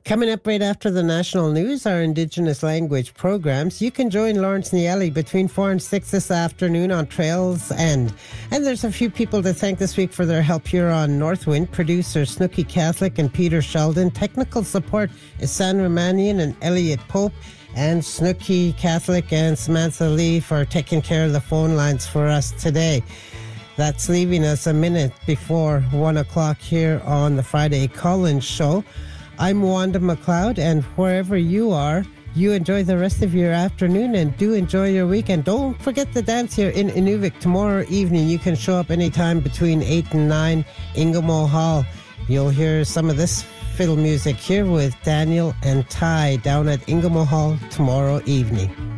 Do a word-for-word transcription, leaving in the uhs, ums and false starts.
Coming up right after the national news, our Indigenous language programs. You can join Lawrence Nieli between four and six this afternoon on Trails End. And there's a few people to thank this week for their help here on Northwind. Producer Snooky Catholic and Peter Sheldon. Technical support is Sandra Mannion and Elliot Pope. And Snooky Catholic and Samantha Lee for taking care of the phone lines for us today. That's leaving us a minute before one o'clock here on the Friday Call-In Show. I'm Wanda McLeod, and wherever you are, you enjoy the rest of your afternoon and do enjoy your weekend. Don't forget the dance here in Inuvik tomorrow evening. You can show up anytime between eight and nine, Ingamo Hall. You'll hear some of this fiddle music here with Daniel and Ty down at Ingamo Hall tomorrow evening.